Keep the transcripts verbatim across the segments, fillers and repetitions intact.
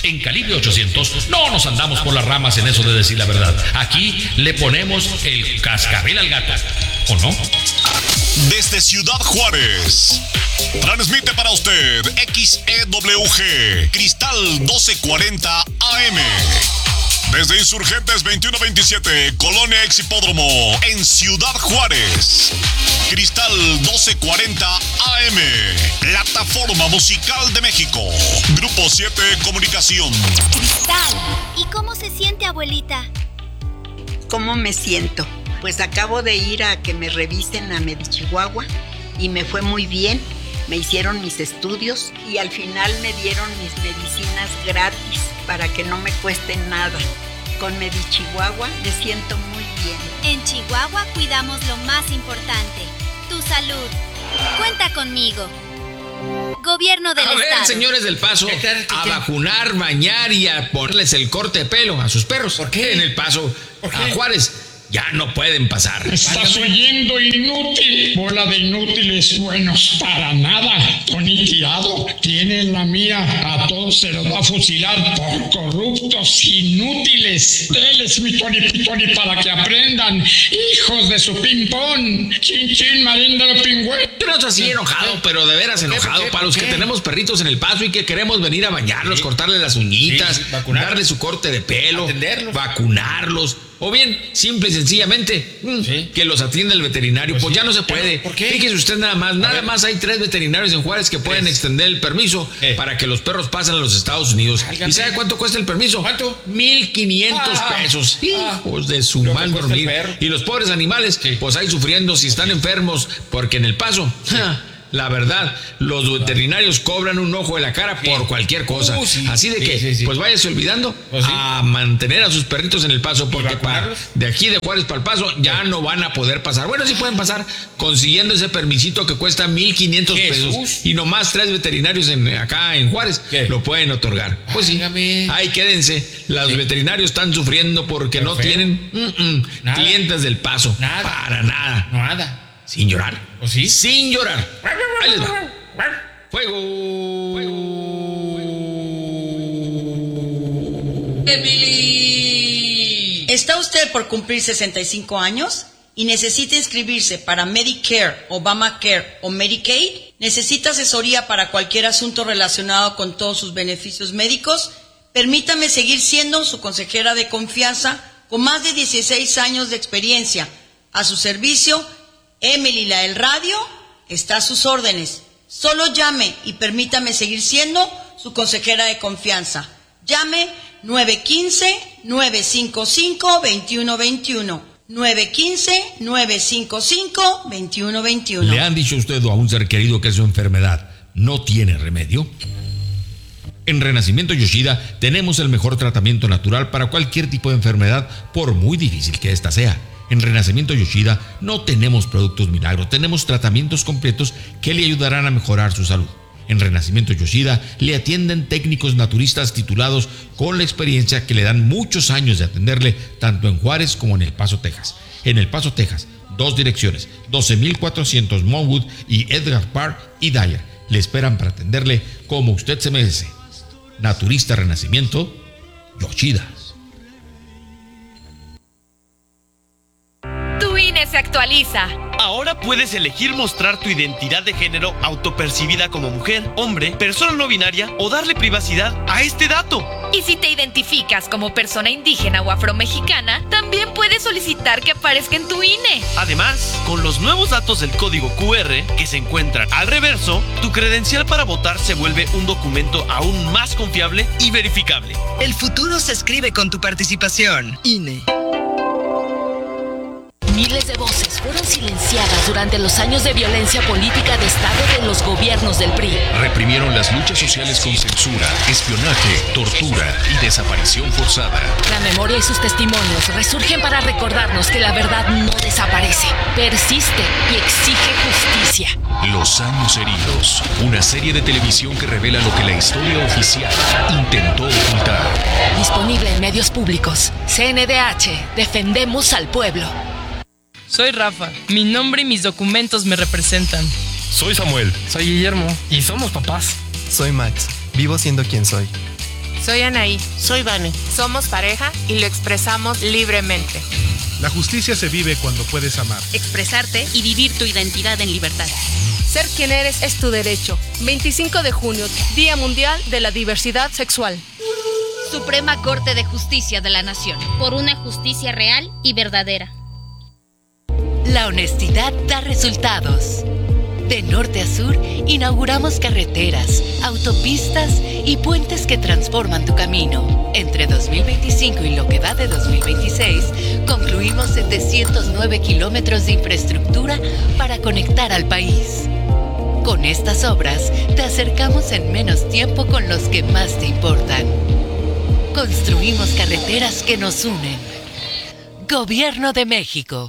En Calibre ochocientos no nos andamos por las ramas en eso de decir la verdad. Aquí le ponemos el cascabel al gato, ¿o no? Desde Ciudad Juárez, transmite para usted X E W G, Cristal doce cuarenta A M. Desde Insurgentes veintiuno veintisiete, Colonia Ex Hipódromo, en Ciudad Juárez. Cristal doce cuarenta A M, Plataforma Musical de México. Grupo siete Comunicación. Cristal, ¿y cómo se siente, abuelita? ¿Cómo me siento? Pues acabo de ir a que me revisen a Medichihuahua y me fue muy bien. Me hicieron mis estudios y al final me dieron mis medicinas gratis para que no me cueste nada. Con Medichihuahua me siento muy bien. En Chihuahua cuidamos lo más importante, tu salud. Cuenta conmigo. Gobierno del a Estado. A ver, señores del Paso, ¿Qué, qué, qué, a qué? vacunar, bañar y a ponerles el corte de pelo a sus perros. ¿Por qué? En el Paso ¿Por qué? a Juárez ya no pueden pasar. Estás oyendo, inútil. Bola de inútiles buenos para nada. Tony Tirado tiene en la mira. A todos se los va a fusilar por corruptos, inútiles. Teles, mi Tony Pitoni, para que aprendan. Hijos de su ping-pong. Chin, chin, marín de los pingües. Yo no estoy así enojado, pero de veras enojado. ¿Por qué? Para los ¿Por que qué? tenemos perritos en el Paso y que queremos venir a bañarlos, Sí. cortarles las uñitas, Sí, sí, vacunar. darle su corte de pelo, Atenderlos. vacunarlos. O bien, simple y sencillamente, mm, Sí. que los atienda el veterinario. Pues, Pues ya sí. no se Ya puede. no, ¿por qué? Fíjese usted nada más, nada ver. más hay tres veterinarios en Juárez que pueden Tres. extender el permiso Eh. para que los perros pasen a los Estados Unidos. Válgame. ¿Y sabe cuánto cuesta el permiso? ¿Cuánto? Mil quinientos Ah. pesos. Ah. Hijos de su Lo que mal cuesta dormir. el perro. Y los pobres animales, Sí. pues ahí sufriendo si están enfermos, porque en el Paso, ja, la verdad, los veterinarios cobran un ojo de la cara Sí. por cualquier cosa. Uh, sí. Así de Sí, que, sí, sí. pues váyase olvidando Pues sí. a mantener a sus perritos en el Paso, porque para, vacunarlos? de aquí de Juárez para el Paso ya no van a poder pasar. Bueno, sí pueden pasar consiguiendo ese permisito que cuesta mil quinientos Jesús. pesos. Y nomás tres veterinarios en, acá en Juárez ¿Qué? lo pueden otorgar. Pues sí, Válgame. ahí quédense. Los Sí. veterinarios están sufriendo porque Pero no feo. tienen mm, mm, Nada. clientes del Paso. Nada. Para nada. Nada. Sin llorar. ¿O sí? Sin llorar. Ahí les va. Fuego. Emily. ¿Está usted por cumplir sesenta y cinco años y necesita inscribirse para Medicare, Obamacare o Medicaid? ¿Necesita asesoría para cualquier asunto relacionado con todos sus beneficios médicos? Permítame seguir siendo su consejera de confianza con más de dieciséis años de experiencia. A su servicio, Emily la del radio está a sus órdenes. Solo llame y permítame seguir siendo su consejera de confianza. Llame nueve uno cinco, nueve cinco cinco, dos uno dos uno. nueve uno cinco, nueve cinco cinco, dos uno dos uno. ¿Le han dicho a usted o a un ser querido que su enfermedad no tiene remedio? En Renacimiento Yoshida tenemos el mejor tratamiento natural para cualquier tipo de enfermedad, por muy difícil que ésta sea. En Renacimiento Yoshida no tenemos productos milagro, tenemos tratamientos completos que le ayudarán a mejorar su salud. En Renacimiento Yoshida le atienden técnicos naturistas titulados con la experiencia que le dan muchos años de atenderle tanto en Juárez como en El Paso, Texas. En El Paso, Texas, dos direcciones, doce mil cuatrocientos Monwood y Edgar Park y Dyer. Le esperan para atenderle como usted se merece. Naturista Renacimiento Yoshida. Tu I N E se actualiza. Ahora puedes elegir mostrar tu identidad de género autopercibida como mujer, hombre, persona no binaria o darle privacidad a este dato. Y si te identificas como persona indígena o afromexicana, también puedes solicitar que aparezca en tu I N E. Además, con los nuevos datos del código Q R que se encuentran al reverso, tu credencial para votar se vuelve un documento aún más confiable y verificable. El futuro se escribe con tu participación. I N E. Miles de voces fueron silenciadas durante los años de violencia política de Estado de los gobiernos del P R I. Reprimieron las luchas sociales con censura, espionaje, tortura y desaparición forzada. La memoria y sus testimonios resurgen para recordarnos que la verdad no desaparece, persiste y exige justicia. Los años heridos, una serie de televisión que revela lo que la historia oficial intentó ocultar. Disponible en medios públicos. C N D H, defendemos al pueblo. Soy Rafa, mi nombre y mis documentos me representan. Soy Samuel. Soy Guillermo y somos papás. Soy Max, vivo siendo quien soy. Soy Anaí. Soy Vane. Somos pareja y lo expresamos libremente. La justicia se vive cuando puedes amar, expresarte y vivir tu identidad en libertad. Ser quien eres es tu derecho. veinticinco de junio, Día Mundial de la Diversidad Sexual. Suprema Corte de Justicia de la Nación. Por una justicia real y verdadera. La honestidad da resultados. De norte a sur, inauguramos carreteras, autopistas y puentes que transforman tu camino. Entre dos mil veinticinco y lo que va de dos mil veintiséis, concluimos setecientos nueve kilómetros de infraestructura para conectar al país. Con estas obras, te acercamos en menos tiempo con los que más te importan. Construimos carreteras que nos unen. Gobierno de México.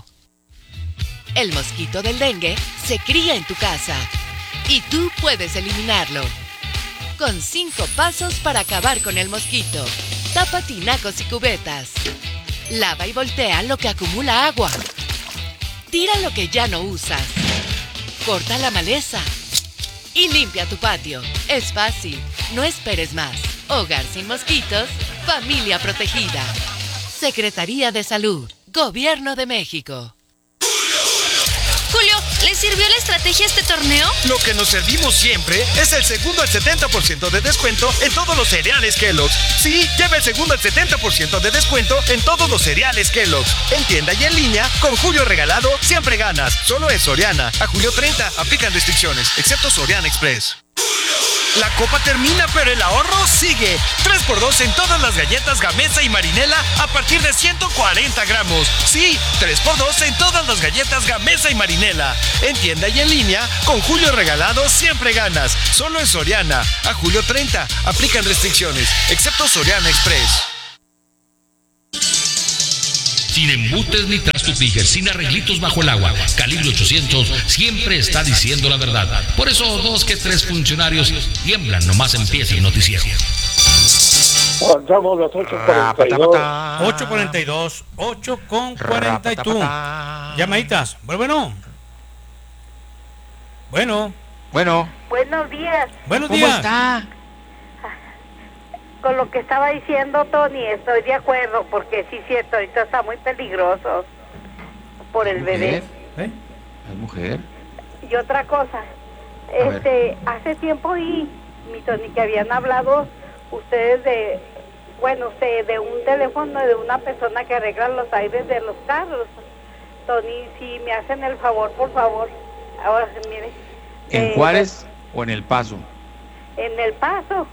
El mosquito del dengue se cría en tu casa y tú puedes eliminarlo. Con cinco pasos para acabar con el mosquito. Tapa tinacos y cubetas. Lava y voltea lo que acumula agua. Tira lo que ya no usas. Corta la maleza. Y limpia tu patio. Es fácil. No esperes más. Hogar sin mosquitos. Familia protegida. Secretaría de Salud. Gobierno de México. Julio, ¿le sirvió la estrategia a este torneo? Lo que nos servimos siempre es el segundo al setenta por ciento de descuento en todos los cereales Kellogg's. Sí, lleva el segundo al setenta por ciento de descuento en todos los cereales Kellogg's. En tienda y en línea, con Julio regalado, siempre ganas. Solo es Soriana. A julio treinta, aplican restricciones, excepto Soriana Express. La copa termina, pero el ahorro sigue. tres por dos en todas las galletas Gamesa y Marinela a partir de ciento cuarenta gramos. Sí, tres por dos en todas las galletas Gamesa y Marinela. En tienda y en línea, con Julio regalado siempre ganas. Solo en Soriana. A julio treinta, aplican restricciones, excepto Soriana Express. Sin embutes ni trastupillas, sin arreglitos bajo el agua. Calibre ochocientos siempre está diciendo la verdad. Por eso dos que tres funcionarios tiemblan nomás empieza el noticiero. Somos las ocho cuarenta y dos. ocho cuarenta y dos, ocho con cuarenta y dos. Llamaditas. Bueno, bueno. Bueno. Bueno. Buenos días. Buenos ¿Cómo días. está? Con lo que estaba diciendo Tony, estoy de acuerdo, porque sí es cierto, ahorita está muy peligroso por el bebé. ¿Eh? ¿Es mujer? Y otra cosa, A este, hace tiempo y mi Tony que habían hablado ustedes de, bueno, usted de un teléfono de una persona que arregla los aires de los carros. Tony, si me hacen el favor, por favor. Ahora, mire. ¿En eh, Juárez o en El Paso? En El Paso.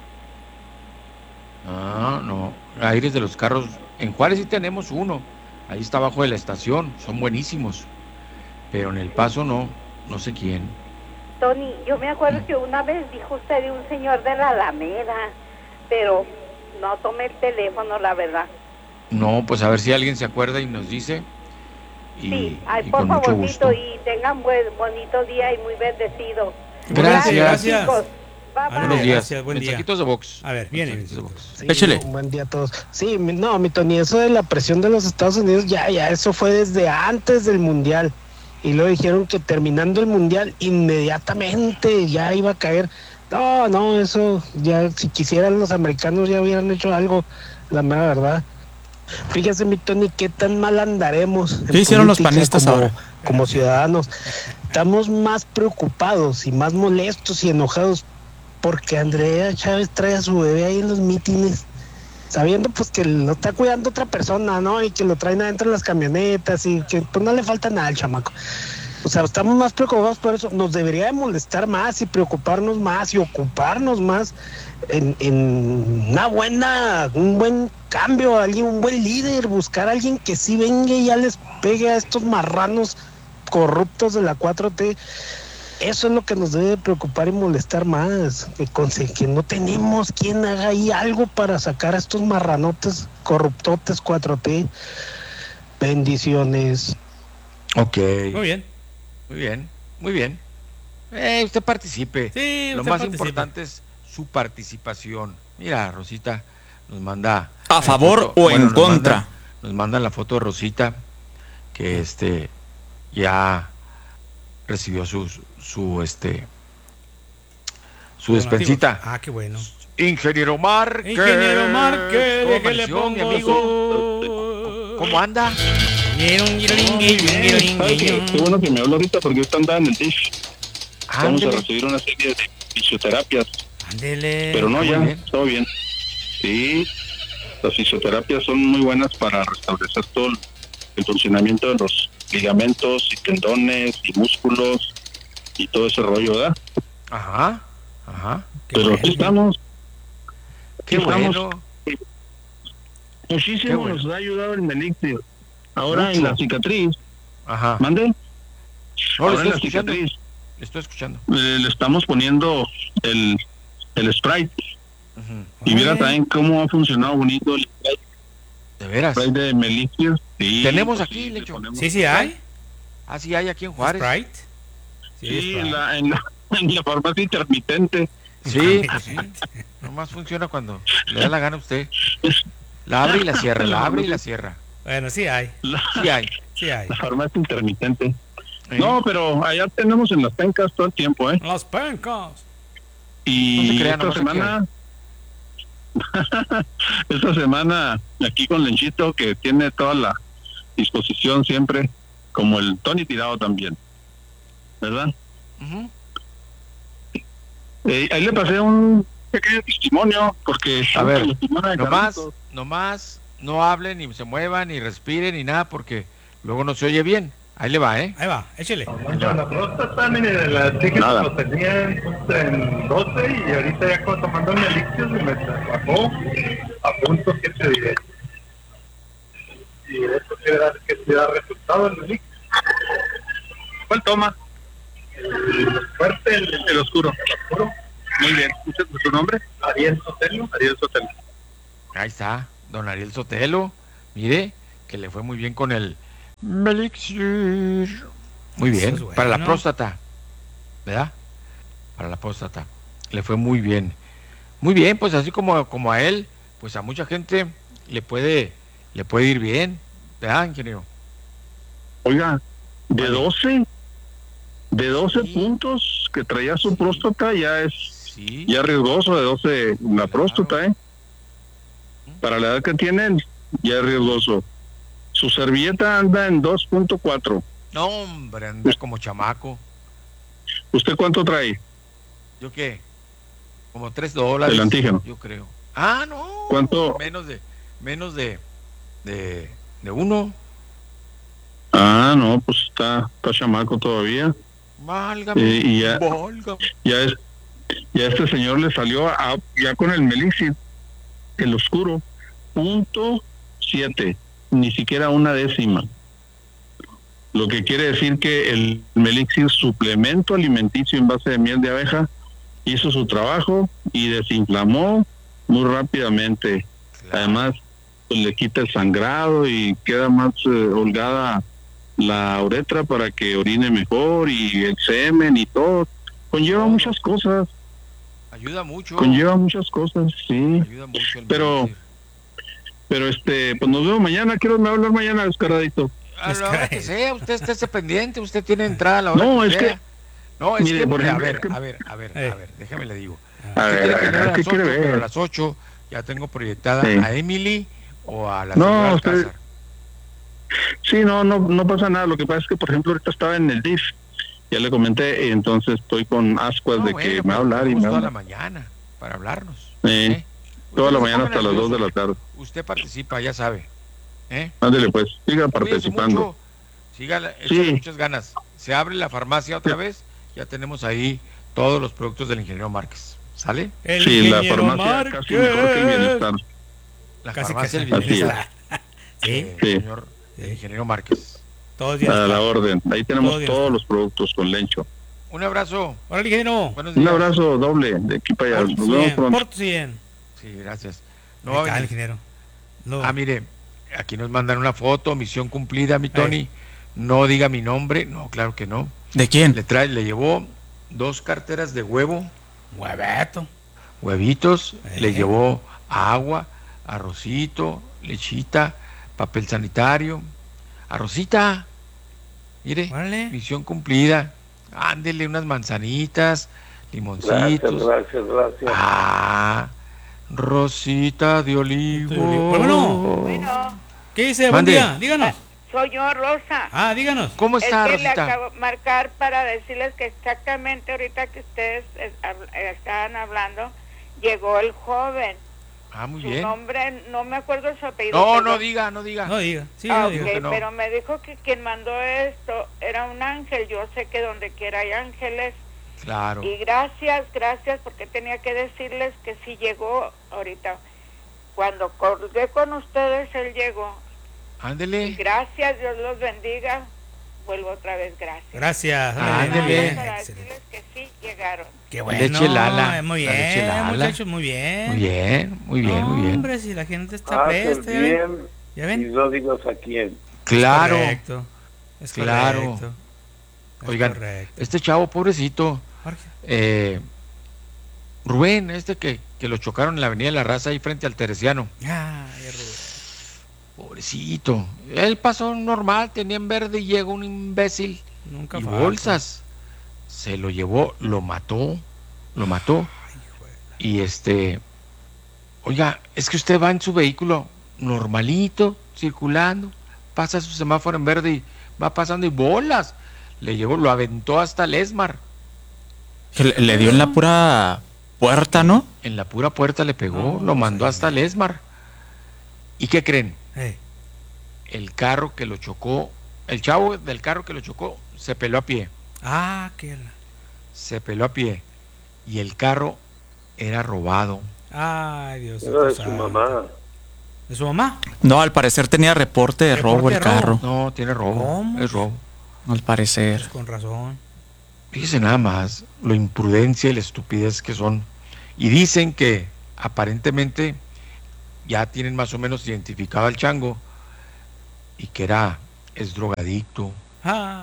Ah, no. Aires de los carros. En Juárez sí tenemos uno. Ahí está abajo de la estación. Son buenísimos. Pero en El Paso no. No sé quién. Tony, yo me acuerdo que una vez dijo usted de un señor de la Alameda, pero no tomé el teléfono, la verdad. No, pues a ver si alguien se acuerda y nos dice. Y, sí, ay, y por con mucho favorcito, gusto. y tengan buen bonito día y muy bendecido. Gracias. Gracias, chicos. Buenos días. Gracias, buen día. Mensajitos de Vox. A ver, viene. Sí, Échale. un buen día a todos. Sí, mi- no, mi Tony, eso de la presión de los Estados Unidos, ya, ya, eso fue desde antes del Mundial. Y luego dijeron que terminando el Mundial, inmediatamente ya iba a caer. No, no, eso, ya, si quisieran los americanos ya hubieran hecho algo, la mera verdad. Fíjese, mi Tony, qué tan mal andaremos. ¿Qué hicieron los panistas como, ahora? como ciudadanos? Estamos más preocupados y más molestos y enojados porque Andrea Chávez trae a su bebé ahí en los mítines, sabiendo pues que lo está cuidando otra persona, ¿no? Y que lo traen adentro de las camionetas y que pues no le falta nada al chamaco. O sea, estamos más preocupados por eso. Nos debería de molestar más y preocuparnos más y ocuparnos más en, en una buena, un buen cambio, alguien, un buen líder, buscar a alguien que sí venga y ya les pegue a estos marranos corruptos de la cuatro T. Eso es lo que nos debe preocupar y molestar más, que, conse- que no tenemos quien haga ahí algo para sacar a estos marranotes corruptotes cuatro T. Bendiciones. Ok. Muy bien. Muy bien, muy bien. Eh, usted participe. Sí, Lo usted más participe. importante es su participación. Mira, Rosita nos manda... ¿A la favor foto- o en nos contra? manda- nos mandan la foto de Rosita, que este ya recibió su, su este su Donativo. despensita. Ah, qué bueno. Ingeniero Márquez. Ingeniero Márquez, ¿Cómo déjele amaneció, pongo mi amigo? ¿Cómo anda? Qué bueno que me habló ahorita porque ahorita andaba en el D I F. Vamos a recibir una serie de fisioterapias. Ándele. Pero no, Muy ya, bien. todo bien. Sí, las fisioterapias son muy buenas para restablecer todo el, el funcionamiento de los ligamentos y tendones y músculos y todo ese rollo, ¿verdad? Ajá, ajá. Pero aquí estamos. Qué Aquí estamos. bueno. Muchísimo Qué bueno. nos ha ayudado el Melixir. Ahora Mucho. en la cicatriz. Ajá. ¿Mande? No, le Ahora estoy en la escuchando. cicatriz Le estoy escuchando. eh, le estamos poniendo el, el Sprite. Y mira también cómo ha funcionado bonito el Sprite. ¿De veras? Sprite de Melixir. Sí, Tenemos pues aquí, sí, Lecho. le ponemos- Sí, sí hay. Ah, sí hay aquí en Juárez. Sprite. Sí, en la, en, la, en la farmacia intermitente. Sí, pues sí. Nomás funciona cuando le da la gana a usted. La abre y la cierra, la abre y la cierra. Bueno, sí hay. Sí hay. Sí hay. La farmacia intermitente. No, pero allá tenemos en las pencas todo el tiempo, ¿eh? Las pencas. Y No se crean, esta no se semana, esta semana aquí con Lenchito, que tiene toda la disposición siempre, como el Tony Tirado también, ¿verdad? Ujú. Eh, ahí le pasé un pequeño testimonio, porque A ver, la semana de nomás, Carlitos- nomás no hablen, ni se muevan, ni respiren, ni nada, porque luego no se oye bien. Ahí le va, ¿eh? Ahí va, échele. La próstata, mire, la chica Nada. lo tenía en doce y ahorita ya como tomando el elixir se me bajó a punto siete diez. Y eso quiere dar que te da resultado el elixir. ¿Cuál toma? El fuerte, el, el oscuro. El oscuro. Muy bien. ¿Tu nombre? Ariel Sotelo. Ariel Sotelo. Ahí está, don Ariel Sotelo. Mire, que le fue muy bien con el Melixir. Muy bien, Eso es bueno. para la próstata, ¿verdad? Para la próstata. Le fue muy bien. Muy bien, pues así como, como a él, pues a mucha gente le puede, le puede ir bien, ¿verdad, ingeniero? Oiga, de Vale. doce, de doce Sí. puntos que traía su próstata, ya es Sí. ya riesgoso de doce la Claro. próstata, ¿eh? Para la edad que tienen, ya es riesgoso. Su servilleta anda en dos punto cuatro. No, hombre, anda como chamaco. ¿Usted cuánto trae? ¿Yo qué? Como tres dólares. El antígeno. Yo creo. Ah, no. ¿Cuánto? Menos de, menos de, de, de uno. Ah, no, pues está, está chamaco todavía. Válgame. Eh, y ya- válgame. Ya es, ya este señor le salió a, ya con el Melixir, el oscuro, punto siete, ni siquiera una décima. Lo que quiere decir que el Melixir, suplemento alimenticio en base de miel de abeja, hizo su trabajo y desinflamó muy rápidamente. Además, pues, le quita el sangrado y queda más eh, holgada la uretra para que orine mejor, y el semen y todo. Conlleva muchas cosas, Ayuda mucho. conlleva muchas cosas, sí. Ayuda mucho el Pero, Melixir. pero este, pues nos vemos mañana. Quiero me hablar mañana, descaradito. A la hora que sea, usted esté pendiente, usted tiene entrada a la hora No, que es sea. que- No, es mire, que, por mire, ejemplo, a ver, es que- a ver, a ver, Eh. a ver, déjame le digo. A Usted ver, quiere a que ver, le hable a ¿qué las quiere ocho, ver? pero a las ocho ya tengo proyectada Sí. a Emily o a la No, señora usted- Alcázar. Sí, no, no, no pasa nada. Lo que pasa es que, por ejemplo, ahorita estaba en el D I F. Ya le comenté, y entonces estoy con ascuas No, de bueno, que me pero va a hablar y tenemos me toda la habla. mañana para hablarnos. Eh, ¿eh? toda Usted la no se mañana ponga hasta las dos de la nervioso. tarde. Usted participa, ya sabe. ¿eh? Ándele pues, siga Cuídese participando. mucho, siga, la- échale Sí. muchas ganas. Se abre la farmacia otra vez, ya tenemos ahí todos los productos del ingeniero Márquez. ¿Sale? El Sí, la ingeniero farmacia casi mejor que el Márquez. bienestar. La Casi, farmacia casi. del Así es. bienestar. Sí. Eh, Sí. Señor el ingeniero Márquez. Todos días. A la orden. Ahí tenemos Todo bien todos está. los productos con Lencho. Un abrazo. Hola, ingeniero. Buenos Un días. abrazo doble de aquí para allá. Nos Porto vemos cien, pronto. Porto cien. Sí, gracias. No Ahí va a está el venir. ingeniero. No. Ah, mire, aquí nos mandan una foto, misión cumplida, mi Tony. No diga mi nombre, no, claro que no. ¿De quién? Le trae, le llevó dos carteras de huevo, Hueveto. huevitos, Eh. le llevó agua, arrocito, lechita, papel sanitario, arrocita. Mire, Órale. misión cumplida. Ándele unas manzanitas, limoncitos. gracias, gracias. Ah, Rosita de olivo. Bueno, Bueno, ¿qué dice? Buen Mande. día, díganos. soy yo, Rosa. Ah, díganos. ¿Cómo Es está, que le Rosita? acabo de marcar para decirles que exactamente ahorita que ustedes eh, hab- eh, estaban hablando, llegó el joven. Ah, muy Su bien. nombre, no me acuerdo su apellido. No, pero- no diga, no diga. No diga, sí, Ah, no ok, diga. que no. pero me dijo que quien mandó esto era un ángel. Yo sé que donde quiera hay ángeles. Claro. Y gracias, gracias, porque tenía que decirles que sí llegó ahorita. Cuando colgué con ustedes, él llegó. Ándele. Gracias, Dios los bendiga. Vuelvo otra vez, gracias. Gracias. Ah, Nada ándele. más para decirles que sí llegaron. Qué bueno. Leche Lala. Muy La leche bien, Lala. muchachos, muy bien. Muy bien, muy bien, muy bien. Hombre, si la gente está Hacen presta, ¿ya ven? bien ¿Ya ven? y no digas a quién. Claro. Es correcto. Es Claro. correcto. Es Oigan, correcto. este chavo, pobrecito. Jorge. Eh, Rubén, este que, que lo chocaron en la Avenida de la Raza, ahí frente al Teresiano. Ay, Rubén. Pobrecito. Él pasó normal, tenía en verde y llegó un imbécil. Nunca y falta. bolsas. Se lo llevó, lo mató, lo mató. Y este, oiga, es que usted va en su vehículo normalito, circulando, pasa su semáforo en verde y va pasando y bolas. Le llevó, lo aventó hasta el Esmar. Que le, le dio en la pura puerta, ¿no? En la pura puerta le pegó, No, lo mandó sí. hasta el Esmar. ¿Y qué creen? Eh, El carro que lo chocó, el chavo del carro que lo chocó, se peló a pie. Ah, qué la... Se peló a pie. Y el carro era robado. Ay, Dios. Era de santo. su mamá. ¿De su mamá? No, al parecer tenía reporte de ¿Reporte robo el de robo? carro. No, tiene robo. ¿Cómo? Es robo. Al parecer. Pues con razón. Fíjese nada más lo imprudencia y la estupidez que son. Y dicen que aparentemente ya tienen más o menos identificado al chango y que era, es drogadicto. Ah,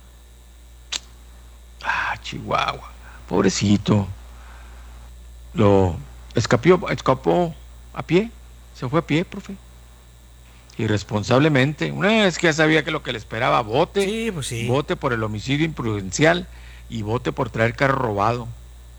Ah, Chihuahua. Pobrecito. Lo escapó, escapó a pie. Se fue a pie, profe. Irresponsablemente. Una vez que ya sabía que lo que le esperaba, bote. sí, pues sí. Bote por el homicidio imprudencial y bote por traer carro robado.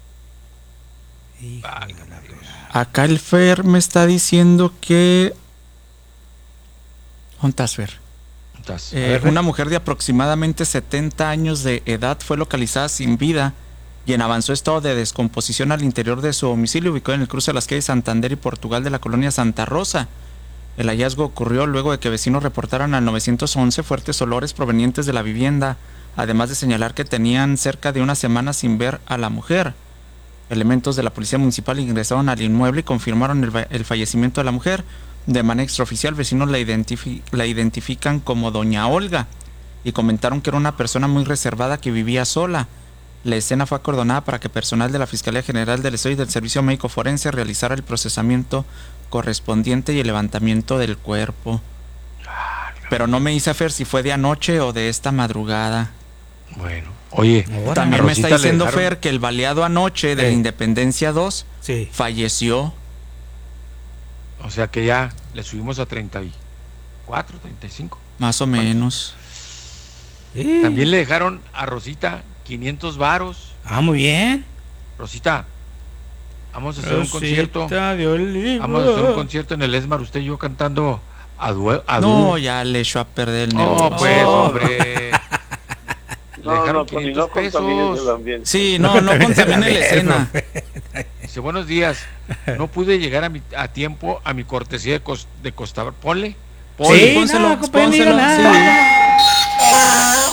Hijo Ay, de la fregada. Acá el Fer me está diciendo que... ¿Dónde estás, Fer? Entonces, Eh, A ver, Fer. una mujer de aproximadamente setenta años de edad fue localizada sin vida y en avanzado estado de descomposición al interior de su domicilio ubicado en el cruce de las calles Santander y Portugal de la colonia Santa Rosa. El hallazgo ocurrió luego de que vecinos reportaran al nueve once fuertes olores provenientes de la vivienda, además de señalar que tenían cerca de una semana sin ver a la mujer. Elementos de la policía municipal ingresaron al inmueble y confirmaron el, el fallecimiento de la mujer. De manera extraoficial, vecinos la, identifi la identifican como doña Olga y comentaron que era una persona muy reservada que vivía sola. La escena fue acordonada para que personal de la Fiscalía General del Estado y del Servicio Médico Forense realizara el procesamiento correspondiente y el levantamiento del cuerpo. Pero no me dice Fer si fue de anoche o de esta madrugada. bueno, oye, También a me está Rosita le diciendo dejaron- Fer que el baleado anoche de la Eh. Independencia dos Sí. falleció. O sea que ya le subimos a treinta y cuatro, treinta y cinco. Más o menos. Sí. También le dejaron a Rosita quinientos varos. Ah, muy bien. Rosita, vamos a hacer un concierto. Rosita de olivo. Vamos a hacer un concierto en el Esmar, usted y yo cantando a dúo. A No, dúo. ya le echó a perder el No, negocio. pues, hombre. Le No, dejaron no, Tony, no quinientos contamines pesos. el ambiente. Sí, no, no contamine la escena. Dice, buenos días. No pude llegar a, mi, a tiempo a mi cortesía de, cos, de Costa. Ponle. Ponle. Sí, pónselo, no, compadre, no diga pónselo, nada.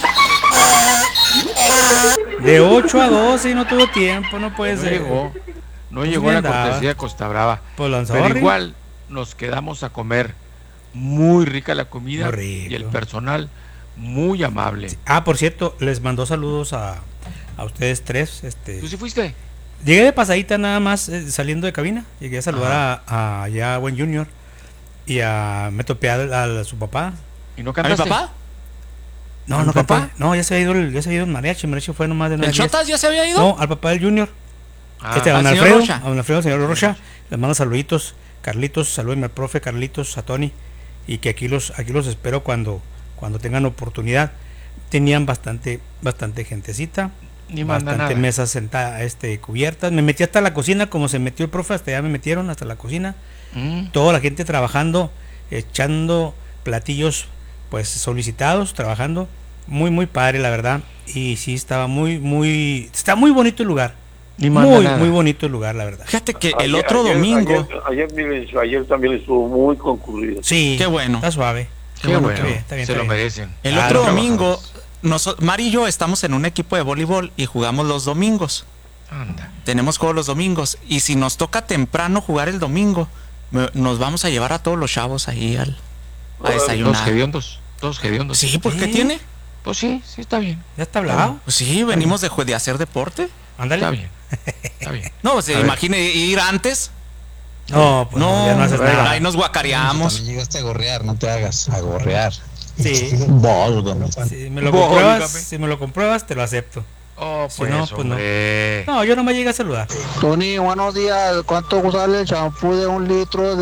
De ocho a doce y no tuvo tiempo, no puede No ser. llegó. No Pues llegó bien la andaba. cortesía de Costa Brava. Pues lanzó Pero arriba. igual nos quedamos a comer. Muy rica la comida. Muy rico. Y el personal muy amable. Ah, por cierto, les mandó saludos a, a ustedes tres. Este, ¿Tú sí fuiste? Llegué de pasadita nada más eh, saliendo de cabina. Llegué a saludar a, a allá a Buen Junior y a me topé a, a- a su papá. ¿Y no ¿A mi cantaste? papá? No, ¿A no mi canté. papá? No, ya se había ido el, ya se había ido el mariachi. El mariachi fue nomás de ¿El nueve a diez. Chotas ya se había ido? No, al papá del Junior. Ah, este, a don al señor Alfredo, Rocha. a don Alfredo, señor Rocha, les mando saluditos, Carlitos, salúdenme al profe Carlitos, a Tony, y que aquí los, aquí los espero cuando, cuando tengan oportunidad. Tenían bastante, bastante gentecita, Ni manda bastante nada. mesas sentadas, este, cubiertas. Me metí hasta la cocina, como se metió el profe, hasta allá me metieron hasta la cocina. Mm. Toda la gente trabajando, echando platillos pues solicitados, trabajando. Muy, muy padre, la verdad. Y sí, estaba muy, muy... Está muy bonito el lugar. Ni manda Muy, nada. muy bonito el lugar, la verdad. Fíjate que el Ayer- otro ayer- domingo... Ayer, ayer, miren, ayer también estuvo muy concurrido. Sí, Qué bueno. está suave. Qué, Qué bueno, bueno. Está bien, se está lo bien. merecen. El Claro, otro trabajadores. domingo, noso- Mari y yo estamos en un equipo de voleibol y jugamos los domingos. Anda. Tenemos juegos los domingos. Y si nos toca temprano jugar el domingo, me- nos vamos a llevar a todos los chavos ahí al, a Dos desayunar. hediondos. Dos hediondos. Sí, ¿por qué Sí. tiene? Pues sí, sí está bien. ¿Ya está hablado? Pues sí, venimos de, jue- de hacer deporte. Ándale. Está bien. Está bien. No, se A ver. imagine ir antes. No, pues no, No, ya no haces nada. ahí nos guacareamos. También llegaste a gorrear, no te hagas, a gorrear. Sí. Válgame. Si me lo Válgame. compruebas, si me lo compruebas, te lo acepto. Oh, Si pues, no, pues no. hombre. No, yo no me llegué a saludar. Tony, buenos días. ¿Cuánto sale el champú de un litro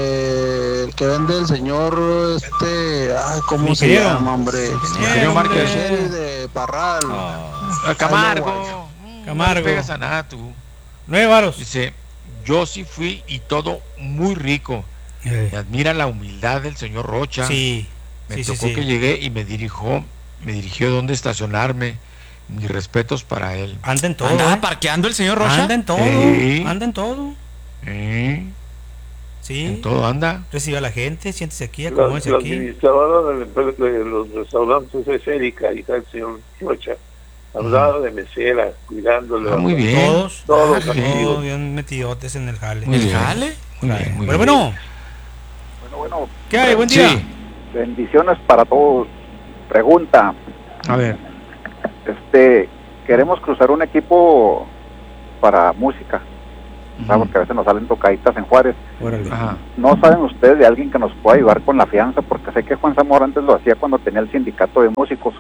de el que vende el señor este, ay, ¿cómo se Ingeniero. llama, hombre? Ingeniero Márquez. Sherry de Parral. Al Camargo. Camargo. No le pegas a nada tú. Nueve varos. Dice, yo sí fui y todo muy rico. Eh, Me admira la humildad del señor Rocha. Sí, Me sí, sí, tocó sí. que llegué y me dirigió, me dirigió dónde estacionarme. Mis respetos para él. Anda en todo. ¿Andaba ¿eh? parqueando el señor Rocha? Anda en todo. Sí. Anda en todo. ¿Eh? Sí. En todo anda. Recibe a la gente, siéntese aquí, La, acomódese la aquí. administradora del empleo de los restaurantes es Erika, hija del señor Rocha. Hablaba de mesera, cuidándole. Ah, muy bien. Todos. Todos Ah, aquí. bien. Todos bien metidotes en el jale. Muy ¿El bien. jale? Muy bien, muy Bueno, bien. bueno. Bueno, bueno. ¿Qué hay? Buen día. Sí. Bendiciones para todos. Pregunta, A ver. este, queremos cruzar un equipo para música, ¿sabes? Porque a veces nos salen tocaditas en Juárez. Órale. Ajá. ¿No saben ustedes de alguien que nos pueda ayudar con la fianza? Porque sé que Juan Zamora antes lo hacía cuando tenía el sindicato de músicos.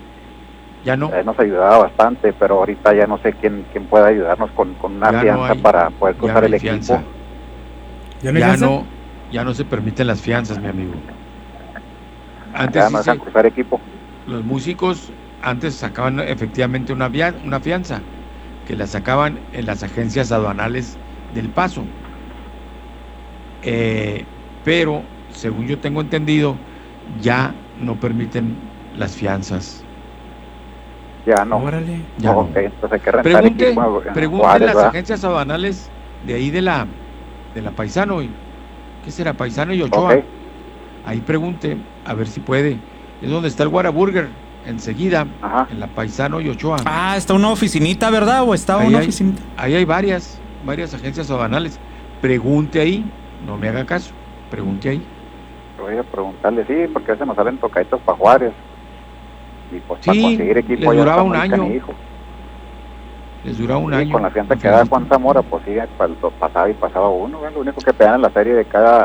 Ya no. Eh, nos ayudaba bastante, pero ahorita ya no sé quién quién pueda ayudarnos con, con una Ya no fianza hay- para poder ya cruzar no el hay equipo. fianza. ¿Ya no hay Ya fianza? no, ya no se permiten las fianzas, mi amigo. Antes Ya sí no se- dejan cruzar equipo. los músicos antes sacaban efectivamente una, via- una fianza que la sacaban en las agencias aduanales del Paso. Eh, pero, según yo tengo entendido, ya no permiten las fianzas. Ya no. Órale. Ya no. Ok, entonces hay que rentar Pregunte, equipo en pregunte Juárez, las ¿verdad? agencias aduanales de ahí de la de la Paisano y ¿qué será? Paisano y Ochoa. Ok. Ahí pregunte a ver si puede. Es donde está el Whataburger, enseguida, Ajá. en la Paisano y Ochoa. Ah, está una oficinita, ¿verdad? ¿O estaba Ahí una hay- oficinita? Ahí hay varias, varias agencias aduanales. Pregunte ahí, no me haga caso. Pregunte ahí. Voy a preguntarle, sí, porque a veces nos salen tocaditos para Juárez. Y pues para Sí, conseguir equipo les ya duraba está un muy año. canijo. Les dura un Sí, año. con la fianza que da Juan Zamora, pues sí, pues, lo pasaba y pasaba uno. ¿Ves? Lo único que pegan en la serie de cada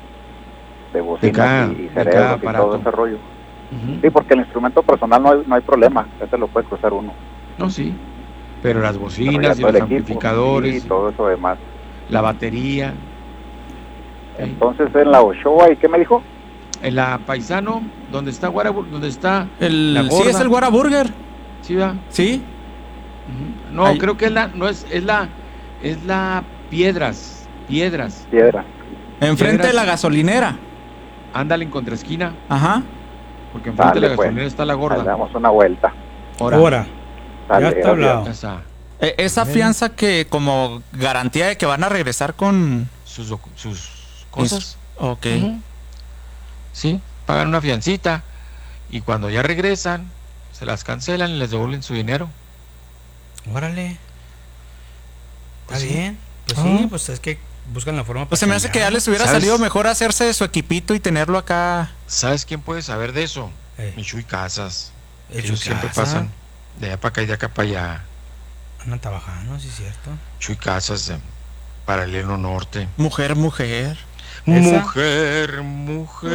de bocinas cada- y, y de cada cerebros y aparato. todo ese rollo. Ujú. Sí, porque el instrumento personal no hay, no hay problema, ese lo puede cruzar uno. No, sí. Pero las Pero ya bocinas y todo los el equipo, amplificadores, y todo eso demás. la batería. Entonces en la Ochoa, ¿y qué me dijo? En la Paisano, donde está Whataburger, donde está El, la sí, gorda. es el Whataburger. Sí, ¿verdad? Sí. Ujú. No, Ahí. creo que es la, no es, es la, es la Piedras, Piedras. Piedra. Enfrente de Piedras. la gasolinera. Ándale en contraesquina, Ajá. porque enfrente de Dale, la pues. gasolinera está la Ahí gorda. damos una vuelta. Ahora. Dale, Ya está gracias. hablado. Ya está. E- esa fianza que como garantía de que van a regresar con... Sus, docu- sus cosas. Ok. Ujú. Sí, pagan una fiancita y cuando ya regresan, se las cancelan y les devuelven su dinero. Órale. Está Pues sí. bien. Pues Ah. sí, pues es que buscan la forma. Pues se me hace que ya les hubiera ¿Sabes? salido mejor hacerse de su equipito y tenerlo acá. ¿Sabes quién puede saber de eso? Eh. Mi Chuy Casas. El Ellos Chuy siempre Casas. pasan de allá para acá y de acá para allá. Andan trabajando, sí es cierto. Chuy Casas, de Paralelo Norte. Mujer, mujer. ¿Esa? Mujer, mujer.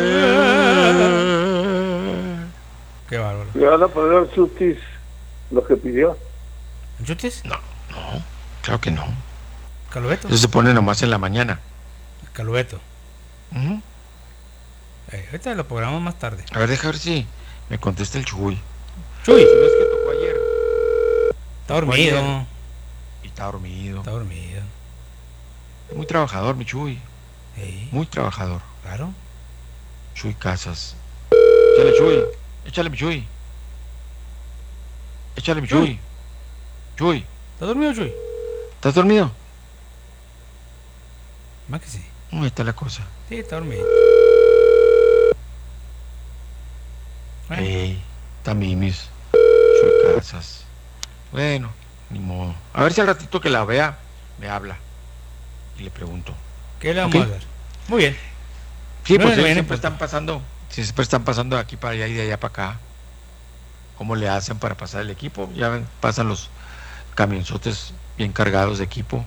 Qué bárbaro. ¿Le van a poner al Chutis lo que pidió? ¿Chutis? No, no, claro que no. ¿Calubeto? Eso se pone nomás en la mañana. Calubeto. Ujú. Eh, ahorita lo programamos más tarde. A ver, deja ver si me contesta el Chuy. Chuy. Si no es que tocó ayer. Está dormido. Oye, y está dormido. Está dormido. Muy trabajador, mi Chuy. Sí. Muy trabajador. Claro. Chuy Casas. Échale, Chuy. Échale, mi Chuy. Échale, mi Chuy. Chuy. ¿Estás dormido, Chuy? ¿Estás dormido? Más que sí. Ahí está la cosa. Sí, está dormido. Bueno. Ey, está Mimis. Chuy Casas. Bueno, ni modo. A ver si al ratito que la vea, me habla. Y le pregunto. ¿Qué le vamos ¿Okay? a hablar? Muy bien. Sí, pues siempre pues. están pasando, siempre están pasando de aquí para allá y de allá para acá. ¿Cómo le hacen para pasar el equipo? Ya ven, pasan los camionzotes bien cargados de equipo.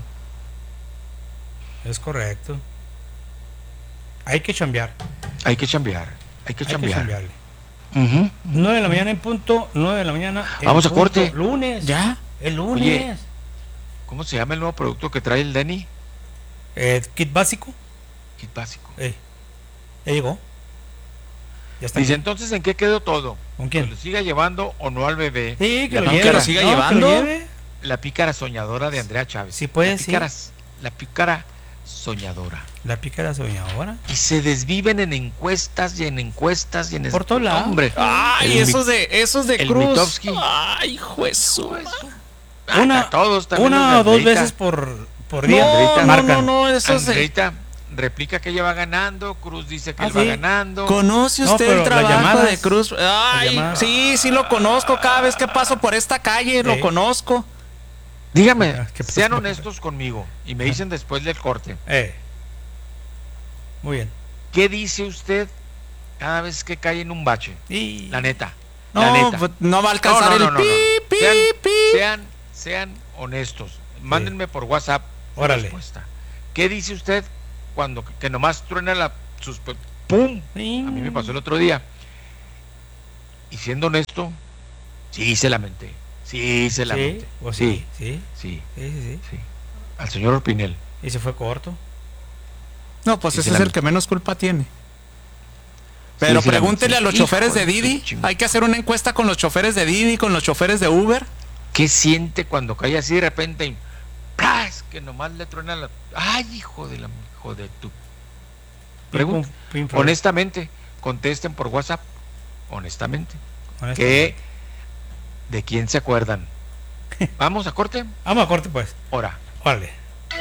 Es correcto. Hay que chambear. Hay que chambear. Hay que chambear. Hay que chambearle. Uh-huh. nueve de la mañana en punto, nueve de la mañana en Vamos a punto, corte. Lunes. ¿Ya? El lunes. Oye, ¿cómo se llama el nuevo producto que trae el Denny? Eh, kit básico. Kit básico. Eh, ya llegó. Ya está. Dice, entonces, ¿en qué quedó todo? ¿Con quién? ¿Que lo siga llevando o no al bebé? Sí, que la lo, pícara, lo siga no, llevando. Que lo lleve. La pícara soñadora de Andrea Chávez. Sí, puede, la pícara, sí. La pícara soñadora. La pícara soñadora. Y se desviven en encuestas y en encuestas y en por todo lado. Hombre. Ay, el, esos de esos de el Cruz. Mitofsky. Ay, juezo. Una, todos una o dos veces por, por día. No, Andreita, no, marcan. no, no, esos Andreita replica que ella va ganando, Cruz dice que ¿Ah, él sí? va ganando. ¿Conoce usted no, el trabajo llamadas, de Cruz? Ay, sí, sí lo conozco. Cada vez que paso por esta calle, ¿Eh? lo conozco. Dígame, sean honestos conmigo y me dicen después del corte. Eh. Muy bien. ¿Qué dice usted cada vez que cae en un bache? Y... La neta. No, la neta. Pues no va a alcanzar no, no, el no, no, no. pi, pi, sean, pi. Sean, sean honestos. Mándenme por WhatsApp su Órale. respuesta. ¿Qué dice usted cuando que nomás truena la sus ¡pum! Sí. A mí me pasó el otro día. Y siendo honesto, sí se lamenté. Sí se lamenté. ¿Sí? Sí, sí, sí, sí, sí, sí, sí. Al señor Orpinel. ¿Y se fue corto? No, pues sí, ese es el que menos culpa tiene. Pero sí, pregúntele a los Hijo choferes de de Didi. Hay que hacer una encuesta con los choferes de Didi, con los choferes de Uber. ¿Qué siente cuando cae así de repente y ¡pras! Que nomás le truena la... ¡Ay, hijo de la... hijo de tu... Pregunta. Honestamente, contesten por WhatsApp. Honestamente. Honestamente. ¿Qué? ¿De quién se acuerdan? ¿Vamos a corte? Vamos a corte, pues. Hora. Órale.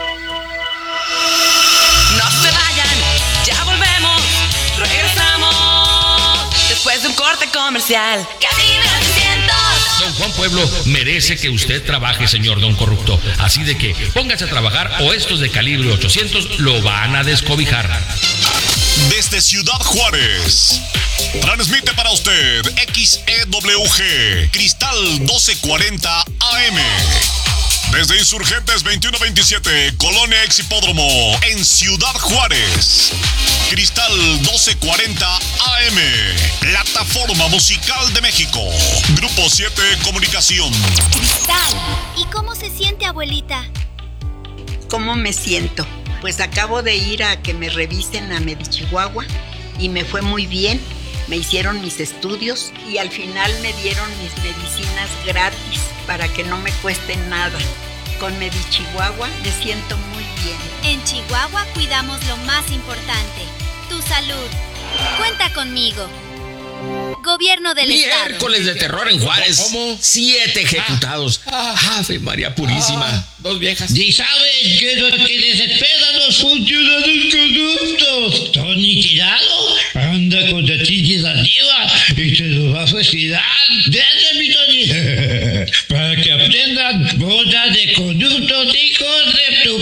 No se vayan, ya volvemos. Regresamos después de un corte comercial. Cabina seiscientos. Don Juan Pueblo merece que usted trabaje, señor Don Corrupto. Así de que póngase a trabajar o estos de calibre ochocientos lo van a descobijar. Desde Ciudad Juárez, transmite para usted X E W G, Cristal doce cuarenta A M. Desde Insurgentes veintiuno veintisiete, Colonia Ex Hipódromo, en Ciudad Juárez. Cristal doce cuarenta A M, Plataforma Musical de México. Grupo siete Comunicación. Cristal, ¿y cómo se siente, abuelita? ¿Cómo me siento? Pues acabo de ir a que me revisen a Medichihuahua y me fue muy bien. Me hicieron mis estudios y al final me dieron mis medicinas gratis para que no me cueste nada. Con Medichihuahua me siento muy bien. En Chihuahua cuidamos lo más importante, tu salud. Cuenta conmigo. Gobierno del Estado. Miércoles de terror en Juárez. ¿Cómo? Siete ejecutados. Ah, Ave María Purísima. Ah, dos viejas. ¿Y saben qué es lo que desespera a los funcionarios corruptos? Tony Tirado anda con la chichis arriba y se los va a suicidar. Desde mi Tony. Para que aprendan boda de corruptos hijos de tu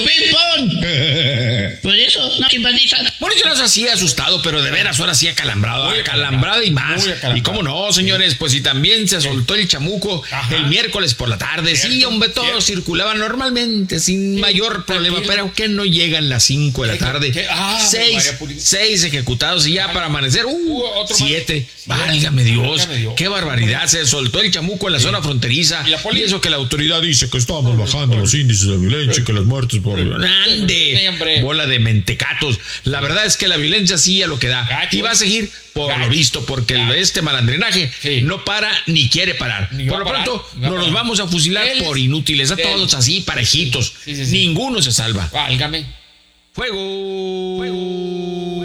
pipón. Por eso no simpatizan. Por eso no es así asustado, pero de veras ahora sí acalambrado. Acalambrado y más. Y cómo no, señores, pues si también se soltó el chamuco. Ajá. El miércoles por la tarde. Cierto, sí, hombre, todo cierto. Circulaba normalmente, sin sí, mayor problema, tranquilo. Pero que no llegan las cinco de la tarde. Ah, seis, seis ejecutados y ya para amanecer, uh, uh siete. Válgame Dios, Dios, qué barbaridad. Se soltó el chamuco en la sí. zona fronteriza. Y, la y eso que la autoridad dice que estamos bajando los índices de violencia y que las muertes por... ¡Ande! Bola de mente mentecatos. La verdad es que la violencia sí a lo que da. Gacho. Y va a seguir por Gacho. Lo visto, porque Gacho. Este malandrinaje sí. no para ni quiere parar. Ni por lo pronto, no nos vamos a fusilar él por inútiles. A todos así, parejitos. Sí, sí, sí. Ninguno se salva. Válgame. Fuego. Fuego.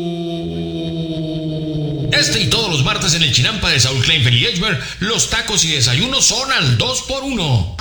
Este y todos los martes en el Chinampa de Saúl Kleinfeld y Edgemer, los tacos y desayunos son al dos por uno.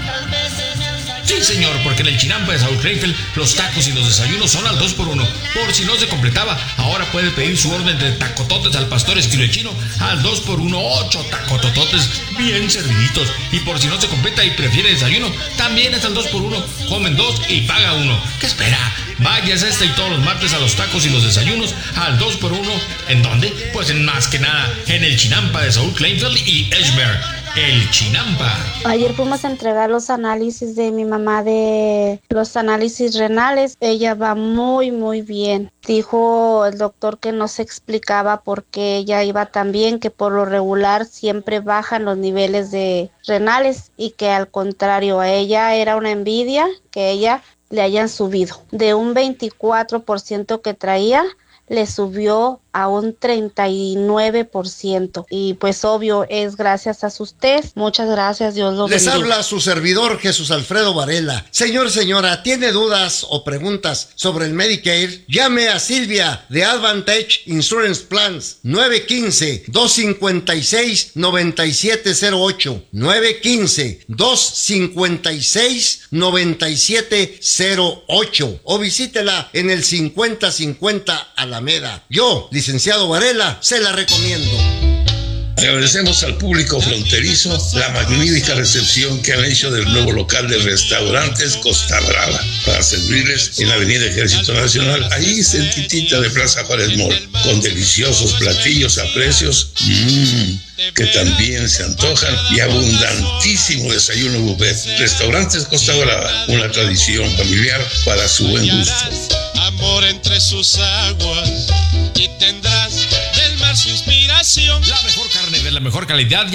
Sí, señor, porque en el Chinampa de Saúl Kleinfeld, los tacos y los desayunos son al dos por uno. Por si no se completaba, ahora puede pedir su orden de tacototes al pastor estilo chino al dos por uno, ocho tacotototes bien serviditos. Y por si no se completa y prefiere desayuno, también es al dos por uno. Comen dos y paga uno. ¿Qué espera? Vayas este y todos los martes a los tacos y los desayunos al dos por uno. ¿En dónde? Pues en más que nada, en el Chinampa de Saúl Kleinfeld y Edgemer. El Chinampa. Ayer fuimos a entregar los análisis de mi mamá, de los análisis renales. Ella va muy muy bien. Dijo el doctor que no se explicaba por qué ella iba tan bien, que por lo regular siempre bajan los niveles de renales y que al contrario a ella era una envidia que ella le hayan subido. De un veinticuatro por ciento que traía, le subió a un treinta y nueve por ciento. Y pues obvio es gracias a sus test. Muchas gracias, Dios los bendiga. Les habla su servidor Jesús Alfredo Varela. Señor, señora, ¿tiene dudas o preguntas sobre el Medicare? Llame a Silvia de Advantage Insurance Plans nueve uno cinco, dos cinco seis, nueve siete cero ocho nueve uno cinco, dos cinco seis, nueve siete cero ocho o visítela en el cincuenta cincuenta Alameda. Yo, licenciado Varela, se la recomiendo. Agradecemos al público fronterizo la magnífica recepción que han hecho del nuevo local de restaurantes Costa Brava para servirles en la avenida Ejército Nacional, ahí cerquitita de Plaza Juárez Mall, con deliciosos platillos a precios mmm, que también se antojan y abundantísimo desayuno buffet. Restaurantes Costa Brava, una tradición familiar para su buen gusto. Amor entre sus aguas y tendrás del mar su inspiración. La mejor carne de la mejor calidad.